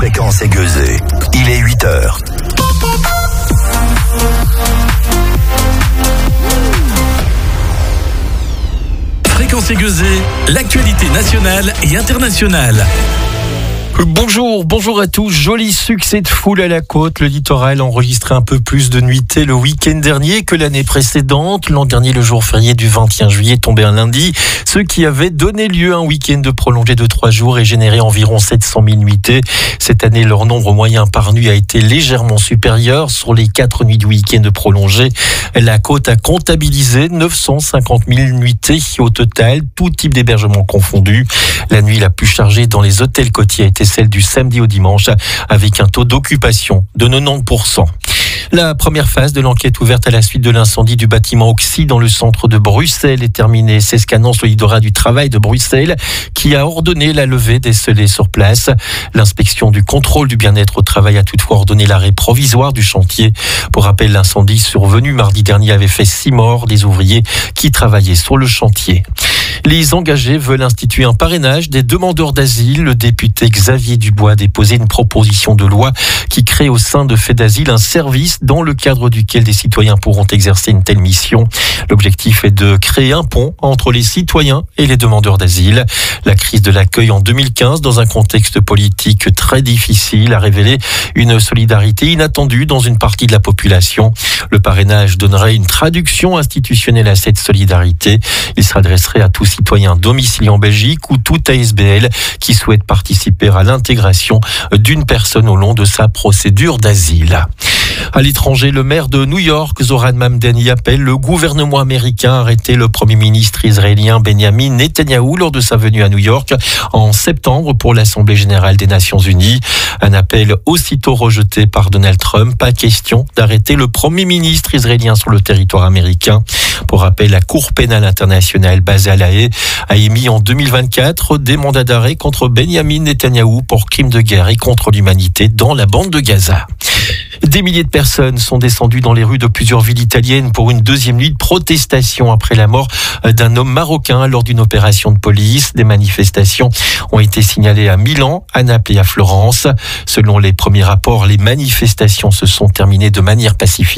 Fréquence aiguisée. Il est 8h. Fréquence aiguisée, l'actualité nationale et internationale. Bonjour à tous. Joli succès de foule à la côte. Le littoral a enregistré un peu plus de nuitées le week-end dernier que l'année précédente. L'an dernier, le jour férié du 21 juillet tombait un lundi, ce qui avait donné lieu à un week-end de prolongé de 3 jours et généré environ 700 000 nuitées. Cette année, leur nombre moyen par nuit a été légèrement supérieur. Sur les 4 nuits du week-end prolongé, la côte a comptabilisé 950 000 nuitées au total, tout type d'hébergement confondu. La nuit la plus chargée dans les hôtels côtiers a été celle du samedi au dimanche, avec un taux d'occupation de 90%. La première phase de l'enquête ouverte à la suite de l'incendie du bâtiment Oxy dans le centre de Bruxelles est terminée. C'est ce qu'annonce le Lidora du travail de Bruxelles, qui a ordonné la levée des scellés sur place. L'inspection du contrôle du bien-être au travail a toutefois ordonné l'arrêt provisoire du chantier. Pour rappel, l'incendie survenu mardi dernier avait fait 6 morts des ouvriers qui travaillaient sur le chantier. Les engagés veulent instituer un parrainage des demandeurs d'asile. Le député Xavier Dubois a déposé une proposition de loi qui crée au sein de Fait d'Asile un service dans le cadre duquel des citoyens pourront exercer une telle mission. L'objectif est de créer un pont entre les citoyens et les demandeurs d'asile. La crise de l'accueil en 2015, dans un contexte politique très difficile, a révélé une solidarité inattendue dans une partie de la population. Le parrainage donnerait une traduction institutionnelle à cette solidarité. Il s'adresserait à tous citoyens domiciliés en Belgique ou tout ASBL qui souhaite participer à l'intégration d'une personne au long de sa procédure d'asile. À l'étranger, le maire de New York, Zoran Mamdani, appelle le gouvernement américain à arrêter le premier ministre israélien Benjamin Netanyahou lors de sa venue à New York en septembre pour l'Assemblée générale des Nations unies. Un appel aussitôt rejeté par Donald Trump. Pas question d'arrêter le premier ministre israélien sur le territoire américain. Pour rappel, la Cour pénale internationale basée à La Haye a émis en 2024 des mandats d'arrêt contre Benjamin Netanyahou pour crimes de guerre et contre l'humanité dans la bande de Gaza. Des milliers de personnes sont descendues dans les rues de plusieurs villes italiennes pour une deuxième nuit de protestation après la mort d'un homme marocain lors d'une opération de police. Des manifestations ont été signalées à Milan, à Naples et à Florence. Selon les premiers rapports, les manifestations se sont terminées de manière pacifique.